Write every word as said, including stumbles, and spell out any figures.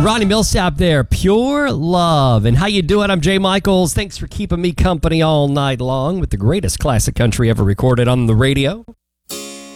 Ronnie Millsap there, Pure Love. And how you doing? I'm Jay Michaels. Thanks for keeping me company all night long with the greatest classic country ever recorded on the radio.